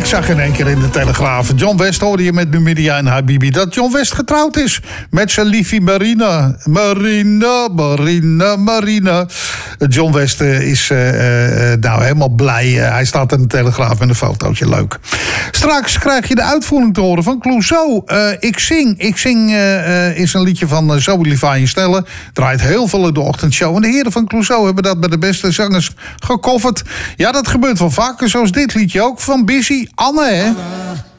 Ik zag in één keer in de Telegraaf. John West hoorde je met Numidia en Habibi. Dat John West getrouwd is met zijn liefie Marina. Marina. John West is nou helemaal blij. Hij staat in de Telegraaf met een fotootje. Leuk. Straks krijg je de uitvoering te horen van Clouseau. Ik Zing is een liedje van Zoe Livaje Stellen. Draait heel veel in de ochtendshow. En de heren van Clouseau hebben dat bij de beste zangers gecoverd. Ja, dat gebeurt wel vaker. Zoals dit liedje ook van Busy Anne, hè?